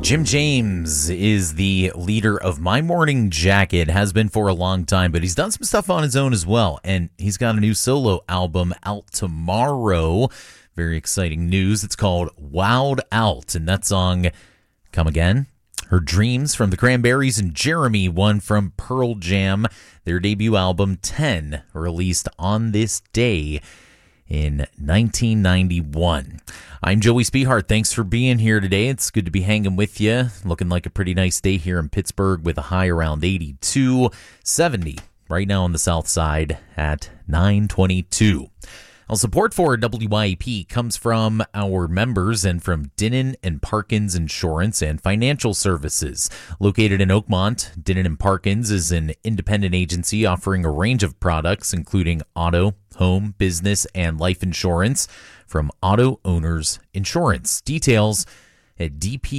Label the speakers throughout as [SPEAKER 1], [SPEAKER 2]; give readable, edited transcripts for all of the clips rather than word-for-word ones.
[SPEAKER 1] Jim James is the leader of My Morning Jacket, has been for a long time, but he's done some stuff on his own as well, and he's got a new solo album out tomorrow. Very exciting news. It's called Wowed Out, and that song, Come Again, Her Dreams from the Cranberries, and Jeremy, one from Pearl Jam. Their debut album, 10, released on this day in 1991. I'm Joey Spehart. Thanks for being here today. It's good to be hanging with you. Looking like a pretty nice day here in Pittsburgh with a high around 82, 70 right now on the south side at 922. Well, support for WYEP comes from our members and from Dinnan and Parkins Insurance and Financial Services. Located in Oakmont, Dinnan and Parkins is an independent agency offering a range of products, including auto, home, business, and life insurance from Auto Owners Insurance. Details at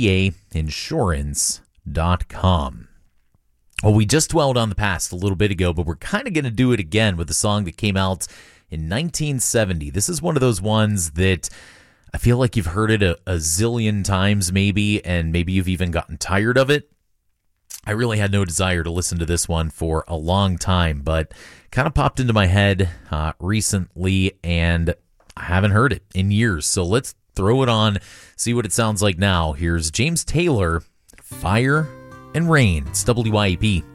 [SPEAKER 1] dpainsurance.com. Well, we just dwelled on the past a little bit ago, but we're kind of going to do it again with a song that came out in 1970. This is one of those ones that I feel like you've heard it a zillion times maybe, and maybe you've even gotten tired of it. I really had no desire to listen to this one for a long time, but kind of popped into my head recently, and I haven't heard it in years. So let's throw it on, see what it sounds like now. Here's James Taylor, Fire and Rain. It's WYEP.